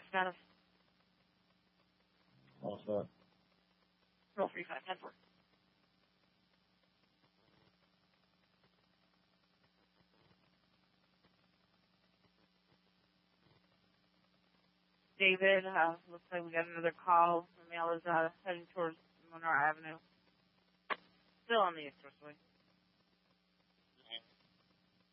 status. All set. Roll 3594. David, looks like we got another call. The male is heading towards Monroe Avenue. Still on the expressway.